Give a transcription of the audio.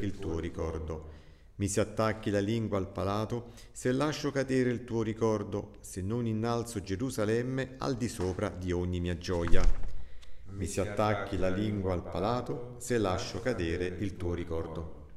il tuo ricordo. Mi si attacchi la lingua al palato, se lascio cadere il tuo ricordo, se non innalzo Gerusalemme al di sopra di ogni mia gioia. Mi si attacchi la lingua al palato, se lascio cadere il tuo ricordo.